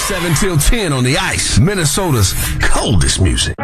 7 till 10 on the ice. Minnesota's coldest music.